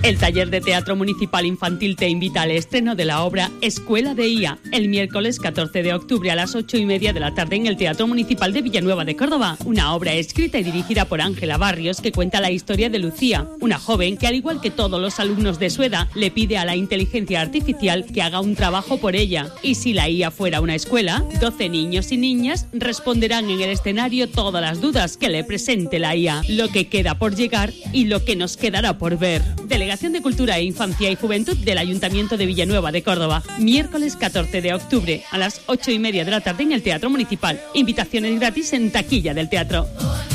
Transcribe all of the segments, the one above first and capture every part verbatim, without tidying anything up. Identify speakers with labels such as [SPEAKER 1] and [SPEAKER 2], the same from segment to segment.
[SPEAKER 1] El taller de teatro municipal infantil te invita al estreno de la obra Escuela de I A el miércoles catorce de octubre a las ocho y media de la tarde en el Teatro Municipal de Villanueva de Córdoba. Una obra escrita y dirigida por Ángela Barrios que cuenta la historia de Lucía, una joven que, al igual que todos los alumnos de su edad, le pide a la inteligencia artificial que haga un trabajo por ella. Y si la I A fuera una escuela, doce niños y niñas responderán en el escenario todas las dudas que le presente la I A, lo que queda por llegar y lo que nos quedará por ver. Delegación de Cultura e Infancia y Juventud del Ayuntamiento de Villanueva de Córdoba. Miércoles catorce de octubre a las ocho y media de la tarde en el Teatro Municipal. Invitaciones gratis en taquilla del teatro.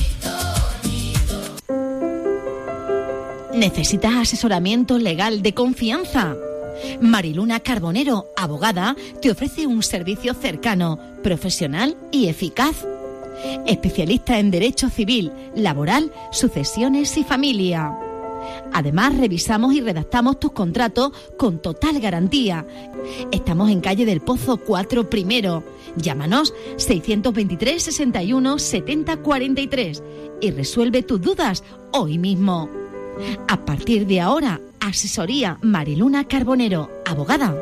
[SPEAKER 2] ¿Necesitas asesoramiento legal de confianza? Mariluna Carbonero, abogada, te ofrece un servicio cercano, profesional y eficaz. Especialista en Derecho Civil, Laboral, Sucesiones y Familia. Además, revisamos y redactamos tus contratos con total garantía. Estamos en calle del Pozo cuatro Primero. Llámanos seiscientos veintitrés, sesenta y uno, setenta, cuarenta y tres y resuelve tus dudas hoy mismo. A partir de ahora, asesoría Mariluna Carbonero, abogada.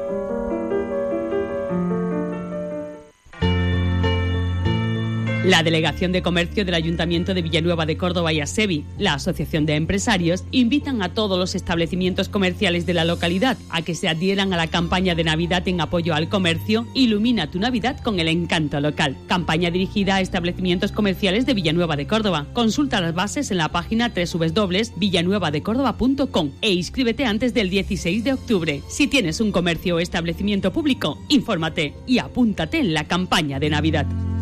[SPEAKER 1] La Delegación de Comercio del Ayuntamiento de Villanueva de Córdoba y ASEVI, la Asociación de Empresarios, invitan a todos los establecimientos comerciales de la localidad a que se adhieran a la campaña de Navidad en apoyo al comercio Ilumina tu Navidad con el encanto local. Campaña dirigida a establecimientos comerciales de Villanueva de Córdoba. Consulta las bases en la página doble u doble u doble u punto villanueva de córdoba punto com e inscríbete antes del dieciséis de octubre. Si tienes un comercio o establecimiento público, infórmate y apúntate en la campaña de Navidad.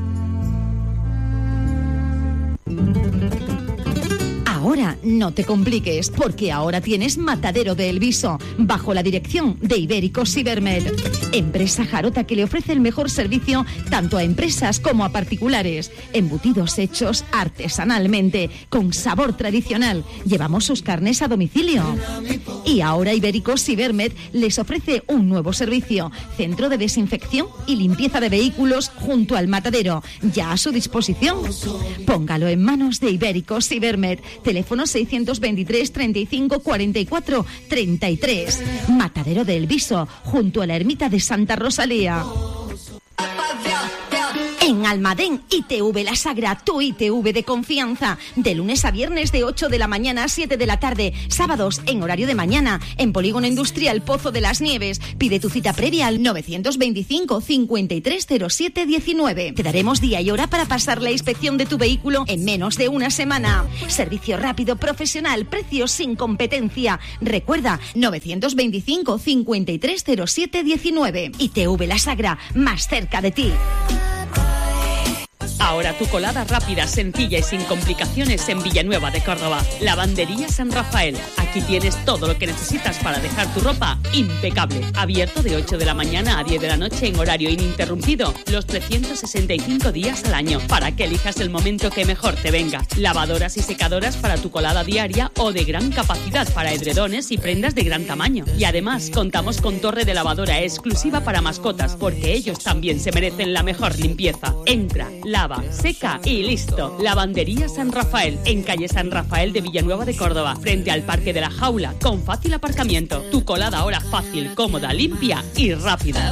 [SPEAKER 2] Ahora no te compliques, porque ahora tienes Matadero de El Viso, bajo la dirección de Ibérico Cibermed, empresa jarota que le ofrece el mejor servicio tanto a empresas como a particulares. Embutidos hechos artesanalmente, con sabor tradicional. Llevamos sus carnes a domicilio. Y ahora Ibérico Cibermed les ofrece un nuevo servicio, centro de desinfección y limpieza de vehículos junto al matadero, ya a su disposición. Póngalo en manos de Ibérico Cibermed. Teléfono seiscientos veintitrés, treinta y cinco, cuarenta y cuatro, treinta y tres. Matadero de El Viso, junto a la ermita de Santa Rosalía. En Almadén, I T V La Sagra, tu I T V de confianza. De lunes a viernes de ocho de la mañana a siete de la tarde. Sábados en horario de mañana. En Polígono Industrial Pozo de las Nieves. Pide tu cita previa al novecientos veinticinco, cincuenta y tres, cero siete, diecinueve. Te daremos día y hora para pasar la inspección de tu vehículo en menos de una semana. Servicio rápido, profesional, precios sin competencia. Recuerda, novecientos veinticinco, cincuenta y tres, cero siete, diecinueve. I T V La Sagra, más cerca de ti.
[SPEAKER 1] Ahora tu colada rápida, sencilla y sin complicaciones en Villanueva de Córdoba. Lavandería San Rafael. Aquí tienes todo lo que necesitas para dejar tu ropa impecable. Abierto de ocho de la mañana a diez de la noche en horario ininterrumpido, los trescientos sesenta y cinco días al año, para que elijas el momento que mejor te venga. Lavadoras y secadoras para tu colada diaria o de gran capacidad para edredones y prendas de gran tamaño. Y además contamos con torre de lavadora exclusiva para mascotas, porque ellos también se merecen la mejor limpieza. Entra, lava, seca y listo. Lavandería San Rafael, en calle San Rafael de Villanueva de Córdoba, frente al Parque de la Jaula, con fácil aparcamiento. Tu colada ahora fácil, cómoda, limpia y rápida.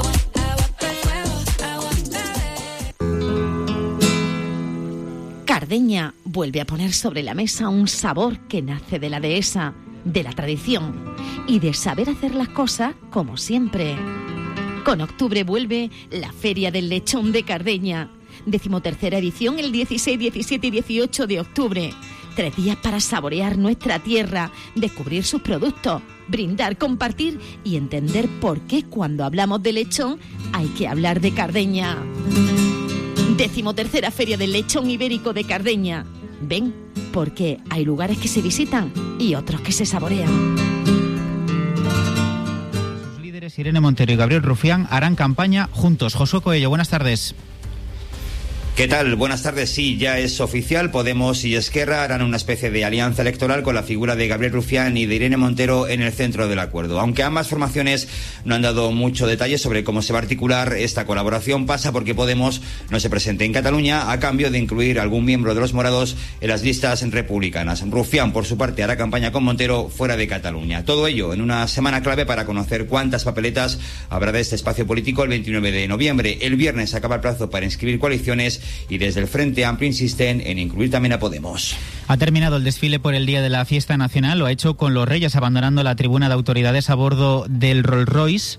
[SPEAKER 2] Cardeña vuelve a poner sobre la mesa un sabor que nace de la dehesa, de la tradición y de saber hacer las cosas como siempre. Con octubre vuelve la Feria del Lechón de Cardeña. Decimotercera edición el dieciséis, diecisiete y dieciocho de octubre. Tres días para saborear nuestra tierra, descubrir sus productos, brindar, compartir y entender por qué cuando hablamos de lechón hay que hablar de Cardeña. Decimotercera Feria del Lechón Ibérico de Cardeña. Ven, porque hay lugares que se visitan y otros que se saborean.
[SPEAKER 3] Sus líderes Irene Montero y Gabriel Rufián harán campaña juntos. Josué Coello, buenas tardes. ¿Qué tal? Buenas tardes. Sí, ya es oficial. Podemos y Esquerra harán una especie de alianza electoral con la figura de Gabriel Rufián y de Irene Montero en el centro del acuerdo. Aunque ambas formaciones no han dado mucho detalle sobre cómo se va a articular esta colaboración, pasa porque Podemos no se presente en Cataluña a cambio de incluir algún miembro de los morados en las listas republicanas. Rufián, por su parte, hará campaña con Montero fuera de Cataluña. Todo ello en una semana clave para conocer cuántas papeletas habrá de este espacio político el veintinueve de noviembre. El viernes acaba el plazo para inscribir coaliciones y desde el Frente Amplio insisten en incluir también a Podemos.
[SPEAKER 4] Ha terminado el desfile por el Día de la Fiesta Nacional, lo ha hecho con los Reyes abandonando la tribuna de autoridades a bordo del Rolls Royce.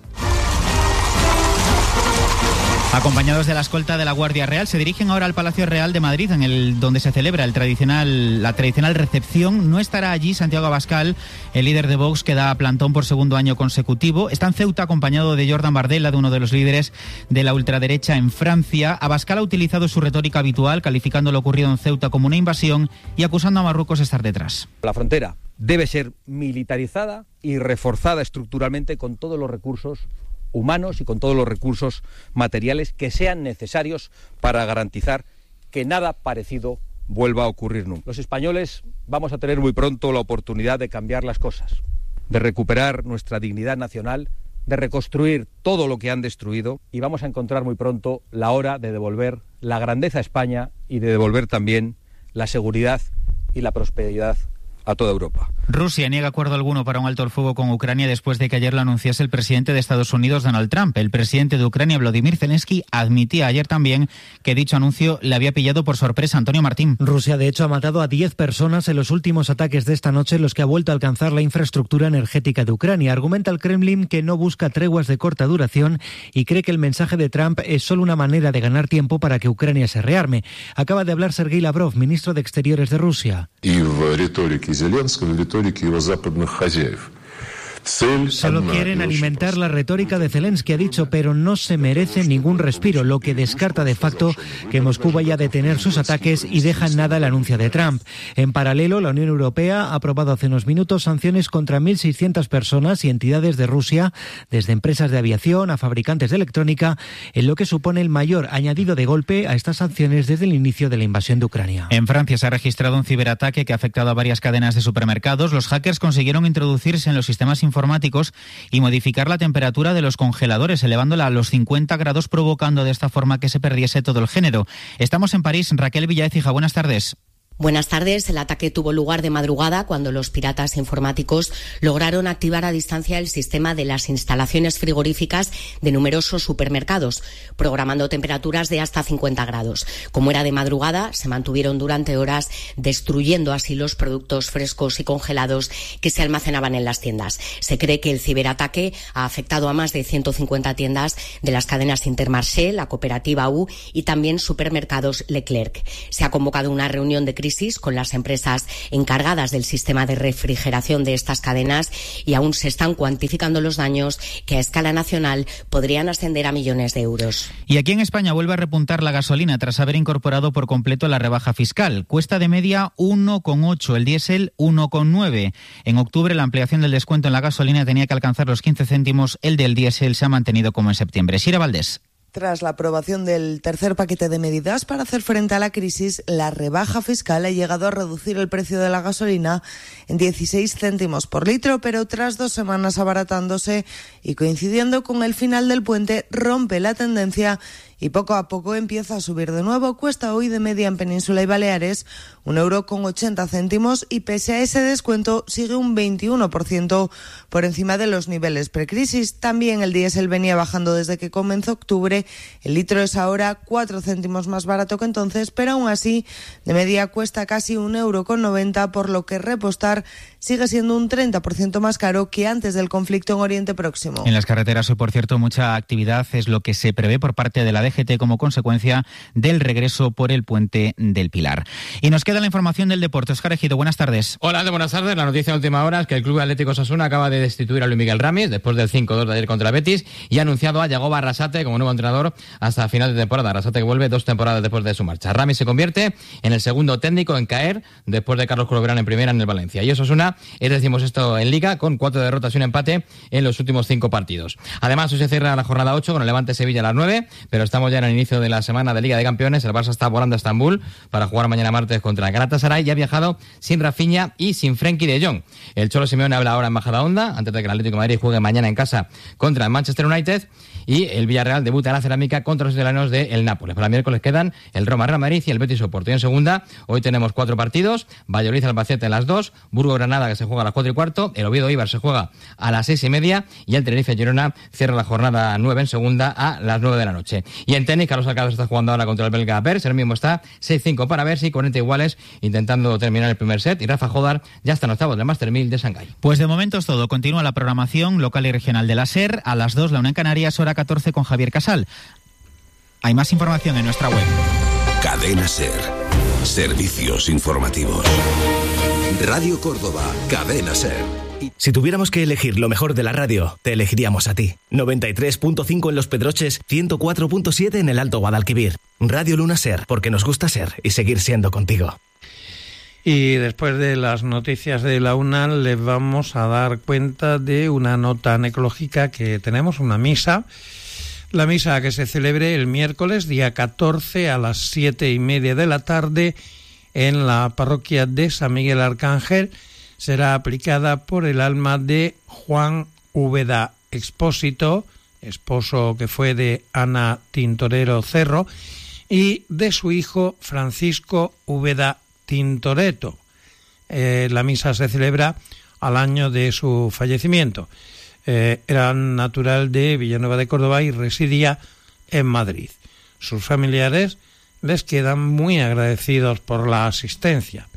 [SPEAKER 4] Acompañados de la escolta de la Guardia Real, se dirigen ahora al Palacio Real de Madrid, en el donde se celebra el tradicional, la tradicional recepción. No estará allí Santiago Abascal, el líder de Vox, que da plantón por segundo año consecutivo. Está en Ceuta acompañado de Jordan Bardella, de uno de los líderes de la ultraderecha en Francia. Abascal ha utilizado su retórica habitual, calificando lo ocurrido en Ceuta como una invasión y acusando a Marruecos de estar detrás.
[SPEAKER 5] La frontera debe ser militarizada y reforzada estructuralmente con todos los recursos humanos y con todos los recursos materiales que sean necesarios para garantizar que nada parecido vuelva a ocurrir nunca. Los españoles vamos a tener muy pronto la oportunidad de cambiar las cosas, de recuperar nuestra dignidad nacional, de reconstruir todo lo que han destruido, y vamos a encontrar muy pronto la hora de devolver la grandeza a España y de devolver también la seguridad y la prosperidad a toda Europa.
[SPEAKER 4] Rusia niega acuerdo alguno para un alto el fuego con Ucrania después de que ayer lo anunciase el presidente de Estados Unidos, Donald Trump. El presidente de Ucrania, Volodymyr Zelensky, admitía ayer también que dicho anuncio le había pillado por sorpresa. Antonio Martín.
[SPEAKER 6] Rusia, de hecho, ha matado a diez personas en los últimos ataques de esta noche, en los que ha vuelto a alcanzar la infraestructura energética de Ucrania. Argumenta el Kremlin que no busca treguas de corta duración y cree que el mensaje de Trump es solo una manera de ganar tiempo para que Ucrania se rearme. Acaba de hablar Sergei Lavrov, ministro de Exteriores de Rusia. Solo quieren alimentar la retórica de Zelensky, ha dicho, pero no se merece ningún respiro, lo que descarta de facto que Moscú vaya a detener sus ataques y deja en nada el anuncio de Trump. En paralelo, la Unión Europea ha aprobado hace unos minutos sanciones contra mil seiscientas personas y entidades de Rusia, desde empresas de aviación a fabricantes de electrónica, en lo que supone el mayor añadido de golpe a estas sanciones desde el inicio de la invasión de Ucrania.
[SPEAKER 4] En Francia se ha registrado un ciberataque que ha afectado a varias cadenas de supermercados. Los hackers consiguieron introducirse en los sistemas informáticos informáticos y modificar la temperatura de los congeladores, elevándola a los cincuenta grados, provocando de esta forma que se perdiese todo el género. Estamos en París. Raquel Villaécija, buenas tardes.
[SPEAKER 7] Buenas tardes. El ataque tuvo lugar de madrugada cuando los piratas informáticos lograron activar a distancia el sistema de las instalaciones frigoríficas de numerosos supermercados, programando temperaturas de hasta cincuenta grados. Como era de madrugada, se mantuvieron durante horas, destruyendo así los productos frescos y congelados que se almacenaban en las tiendas. Se cree que el ciberataque ha afectado a más de ciento cincuenta tiendas de las cadenas Intermarché, la cooperativa U y también supermercados Leclerc. Se ha convocado una reunión de crisis con las empresas encargadas del sistema de refrigeración de estas cadenas y aún se están cuantificando los daños que a escala nacional podrían ascender a millones de euros.
[SPEAKER 4] Y aquí en España vuelve a repuntar la gasolina tras haber incorporado por completo la rebaja fiscal. Cuesta de media uno coma ocho, el diésel uno coma nueve. En octubre la ampliación del descuento en la gasolina tenía que alcanzar los quince céntimos, el del diésel se ha mantenido como en septiembre. Sira Valdés.
[SPEAKER 8] Tras la aprobación del tercer paquete de medidas para hacer frente a la crisis, la rebaja fiscal ha llegado a reducir el precio de la gasolina en dieciséis céntimos por litro, pero tras dos semanas abaratándose y coincidiendo con el final del puente, rompe la tendencia y poco a poco empieza a subir de nuevo. Cuesta hoy de media en Península y Baleares un euro con ochenta céntimos y pese a ese descuento sigue un veintiuno por ciento por encima de los niveles precrisis. También el diésel venía bajando desde que comenzó octubre. El litro es ahora cuatro céntimos más barato que entonces, pero aún así de media cuesta casi un euro con noventa, por lo que repostar sigue siendo un treinta por ciento más caro que antes del conflicto en Oriente Próximo.
[SPEAKER 4] En las carreteras hoy, por cierto, mucha actividad es lo que se prevé por parte de la D G T como consecuencia del regreso por el puente del Pilar. Y nos queda la información del deporte. Óscar Ejido, buenas tardes.
[SPEAKER 9] Hola, de buenas tardes. La noticia de última hora es que el Club Atlético Osasuna acaba de destituir a Luis Miguel Ramis después del cinco dos de ayer contra el Betis y ha anunciado a Yagoba Arrasate como nuevo entrenador hasta final de temporada. Arrasate que vuelve dos temporadas después de su marcha. Ramis se convierte en el segundo técnico en caer después de Carlos Corberán en primera en el Valencia. Y Osasuna Zaragoza es decimosexto en Liga, con cuatro derrotas y un empate en los últimos cinco partidos. Además, hoy se cierra la jornada ocho con el Levante Sevilla a las nueve, pero estamos ya en el inicio de la semana de Liga de Campeones. El Barça está volando a Estambul para jugar mañana martes contra el Galatasaray y ha viajado sin Rafinha y sin Frenkie de Jong. El Cholo Simeone habla ahora en Majadahonda, antes de que el Atlético de Madrid juegue mañana en casa contra el Manchester United, y el Villarreal debuta en la Cerámica contra los italianos de el Nápoles. Para el miércoles quedan el Roma Real Madrid y el Betis Oporto. Y en segunda, hoy tenemos cuatro partidos: Valladolid Albacete a las dos, Burgos Granada, que se juega a las cuatro y cuarto, el Oviedo Eibar se juega a las seis y media, y el Tenerife Girona cierra la jornada nueve en segunda a las nueve de la noche. Y en tenis, Carlos Alcaraz está jugando ahora contra el belga Pers, el mismo está seis cinco para Bercy, cuarenta iguales, intentando terminar el primer set, y Rafa Jodar ya está en octavos del Master mil de Shanghái.
[SPEAKER 4] Pues de momento es todo. Continúa la programación local y regional de la SER. A las dos, la una en Canarias, hora catorce, con Javier Casal. Hay más información en nuestra web.
[SPEAKER 10] Cadena SER. Servicios informativos. Radio Córdoba. Cadena SER.
[SPEAKER 11] Si tuviéramos que elegir lo mejor de la radio, te elegiríamos a ti. noventa y tres punto cinco en Los Pedroches, ciento cuatro punto siete en el Alto Guadalquivir. Radio Luna SER, porque nos gusta ser y seguir siendo contigo.
[SPEAKER 12] Y después de las noticias de la UNA, les vamos a dar cuenta de una nota ecológica que tenemos, una misa. La misa que se celebre el miércoles, día catorce, a las siete y media de la tarde, en la parroquia de San Miguel Arcángel, será aplicada por el alma de Juan Úbeda Expósito, esposo que fue de Ana Tintorero Cerro, y de su hijo Francisco Úbeda Tintoretto. Eh, la misa se celebra al año de su fallecimiento. Eh, era natural de Villanueva de Córdoba y residía en Madrid. Sus familiares les quedan muy agradecidos por la asistencia.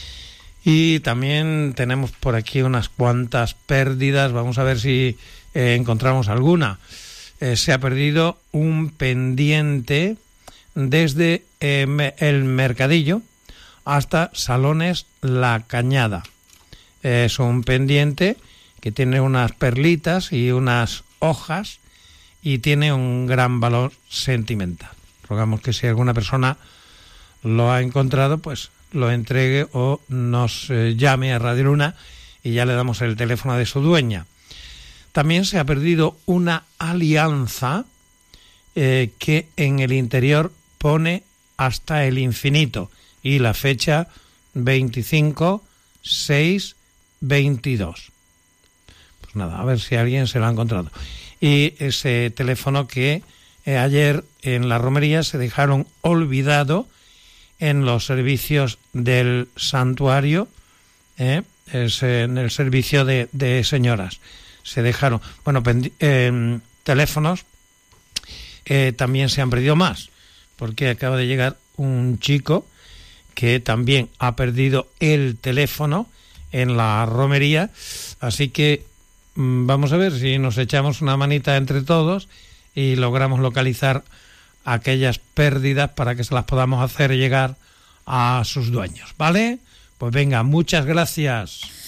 [SPEAKER 12] Y también tenemos por aquí unas cuantas pérdidas. Vamos a ver si eh, encontramos alguna. Eh, se ha perdido un pendiente desde eh, el Mercadillo hasta Salones La Cañada. Es un pendiente que tiene unas perlitas y unas hojas y tiene un gran valor sentimental. Rogamos que si alguna persona lo ha encontrado, pues lo entregue o nos eh, llame a Radio Luna y ya le damos el teléfono de su dueña. También se ha perdido una alianza eh, que en el interior pone hasta el infinito y la fecha veinticinco seis veintidós. Pues nada, a ver si alguien se lo ha encontrado. Y ese teléfono que eh, ayer en la romería se dejaron olvidado en los servicios del santuario, eh, es en el servicio de, de señoras. Se dejaron, bueno, eh, teléfonos, eh, también se han perdido más, porque acaba de llegar un chico que también ha perdido el teléfono en la romería, así que mmm, vamos a ver si nos echamos una manita entre todos y logramos localizar aquellas pérdidas para que se las podamos hacer llegar a sus dueños, ¿vale? Pues venga, muchas gracias.